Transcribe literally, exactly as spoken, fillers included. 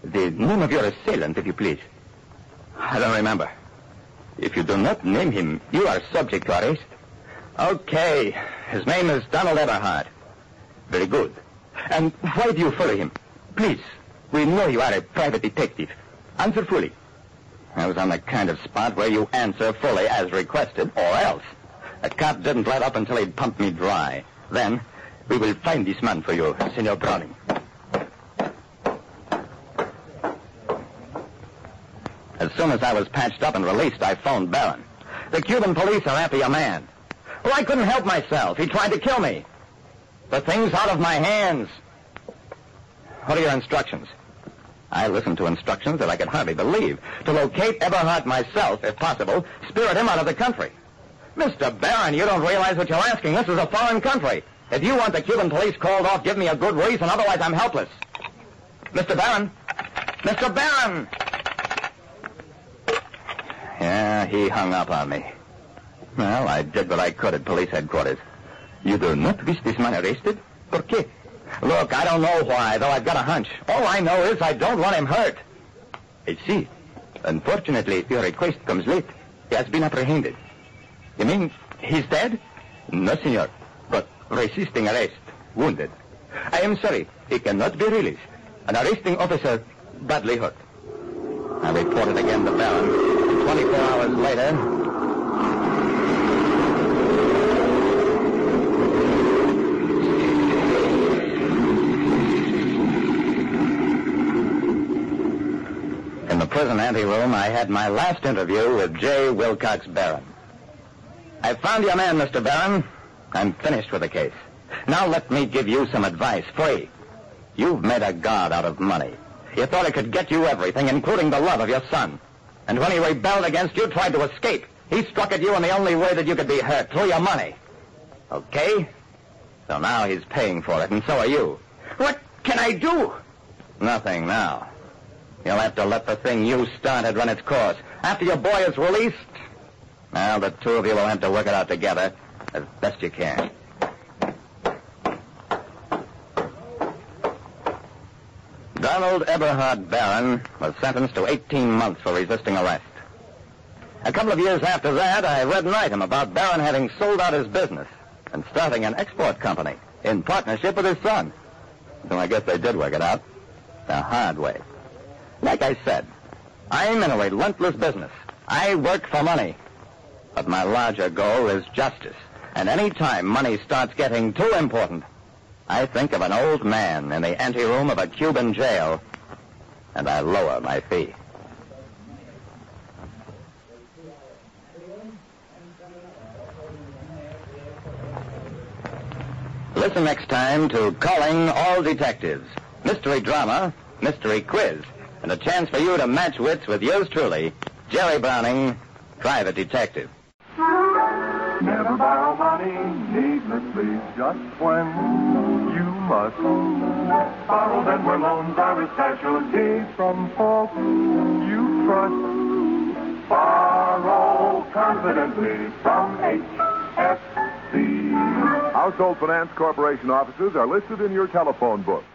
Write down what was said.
The name of your assailant, if you please. I don't remember. If you do not name him, you are subject to arrest. Okay. His name is Donald Eberhard. Very good. And why do you follow him? Please. We know you are a private detective. Answer fully. I was on the kind of spot where you answer fully as requested, or else. The cop didn't let up until he'd pumped me dry. Then, we will find this man for you, Senor Browning. As soon as I was patched up and released, I phoned Barron. The Cuban police are after your man. Well, I couldn't help myself. He tried to kill me. The thing's out of my hands. What are your instructions? I listened to instructions that I could hardly believe. To locate Eberhard myself, if possible, spirit him out of the country. Mister Barron, you don't realize what you're asking. This is a foreign country. If you want the Cuban police called off, give me a good reason. Otherwise, I'm helpless. Mister Barron! Mister Barron! Yeah, he hung up on me. Well, I did what I could at police headquarters. You do not wish this man arrested? ¿Por qué? Look, I don't know why, though I've got a hunch. All I know is I don't want him hurt. I see. Unfortunately, your request comes late. He has been apprehended. You mean he's dead? No, senor. But resisting arrest. Wounded. I am sorry. He cannot be released. An arresting officer badly hurt. I reported again to Barron. Twenty-four hours later... In the prison anteroom, I had my last interview with J. Wilcox Barron. I found your man, Mister Barron. I'm finished with the case. Now let me give you some advice, free. You've made a god out of money. You thought it could get you everything, including the love of your son. And when he rebelled against you, tried to escape, he struck at you in the only way that you could be hurt, through your money. Okay? So now he's paying for it, and so are you. What can I do? Nothing now. You'll have to let the thing you started run its course. After your boy is released, well, the two of you will have to work it out together as best you can. Donald Eberhard Barron was sentenced to eighteen months for resisting arrest. A couple of years after that, I read an item about Barron having sold out his business and starting an export company in partnership with his son. So I guess they did work it out the hard way. Like I said, I'm in a relentless business. I work for money. But my larger goal is justice. And any time money starts getting too important, I think of an old man in the anteroom of a Cuban jail, and I lower my fee. Listen next time to Calling All Detectives. Mystery drama, mystery quiz, and a chance for you to match wits with yours truly, Jerry Browning, private detective. Never borrow money needlessly, just when you must. Borrow them where loans are a specialty from folks you trust. Borrow confidently from H F C. Household Finance Corporation offices are listed in your telephone book.